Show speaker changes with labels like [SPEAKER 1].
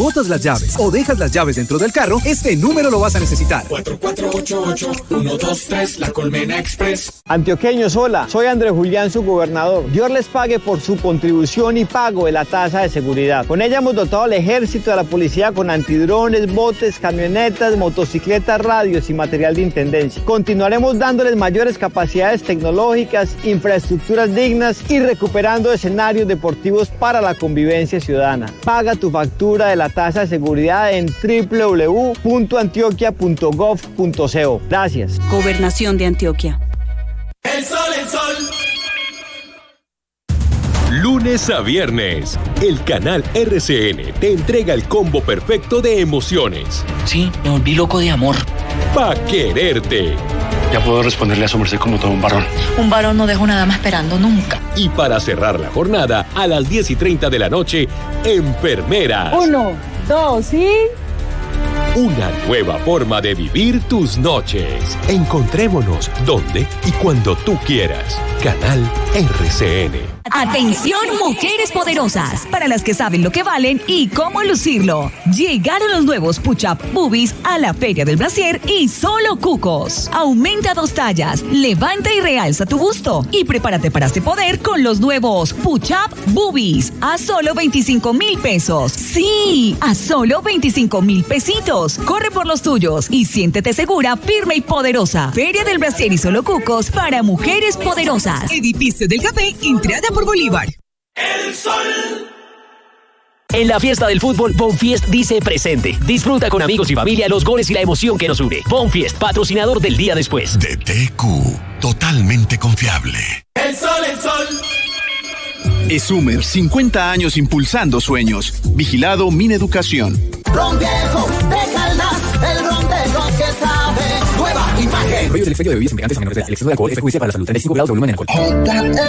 [SPEAKER 1] botas las llaves o dejas las llaves dentro del carro, este número lo vas a necesitar.
[SPEAKER 2] 4488-123, La Colmena Express.
[SPEAKER 3] Antioqueños, hola, soy Andrés Julián, su gobernador. Dios les pague por su contribución y pago de la tasa de seguridad. Con ella hemos dotado al ejército, a la policía con antidrones, botes, camionetas, motocicletas, radios y material de intendencia. Continuaremos dándoles mayores capacidades tecnológicas, infraestructuras dignas y recuperando escenarios deportivos para la convivencia ciudadana. Paga tu factura de la tasa de seguridad en www.antioquia.gov.co. Gracias.
[SPEAKER 4] Gobernación de Antioquia.
[SPEAKER 2] El sol.
[SPEAKER 5] Lunes a viernes, el canal RCN te entrega el combo perfecto de emociones.
[SPEAKER 6] Sí, me volví loco de amor.
[SPEAKER 5] Pa' quererte.
[SPEAKER 7] Ya puedo responderle a su merced como todo un varón.
[SPEAKER 6] Un varón no deja una dama esperando nunca.
[SPEAKER 5] Y para cerrar la jornada, a las 10:30 de la noche, Enfermeras.
[SPEAKER 8] 1, 2 y...
[SPEAKER 5] Una nueva forma de vivir tus noches. Encontrémonos donde y cuando tú quieras. Canal RCN.
[SPEAKER 9] Atención, mujeres poderosas, para las que saben lo que valen y cómo lucirlo. Llegaron los nuevos Push-Up Boobies a la Feria del Brasier y solo cucos. Aumenta 2 tallas, levanta y realza tu busto y prepárate para este poder con los nuevos Push-Up Boobies a solo 25,000 pesos. Sí, a solo 25,000 pesitos. Corre por los tuyos y siéntete segura, firme y poderosa. Feria del Brasier y solo cucos para mujeres poderosas.
[SPEAKER 10] Edificio del Café, entrada por Bolívar.
[SPEAKER 2] El sol.
[SPEAKER 11] En la fiesta del fútbol, Bonfiest dice presente. Disfruta con amigos y familia los goles y la emoción que nos une. Bonfiest, patrocinador del día después.
[SPEAKER 12] DTQ, totalmente confiable.
[SPEAKER 2] El sol.
[SPEAKER 13] ESUMER, 50 años impulsando sueños. Vigilado Mineducación.
[SPEAKER 14] Ron viejo, de Caldas, el ron de los que sabe. Nueva imagen.
[SPEAKER 15] Prohíbe el expendio de bebidas embriagantes a menores de edad. El exceso de alcohol es perjudicial para la salud. 35 grados de volumen en alcohol.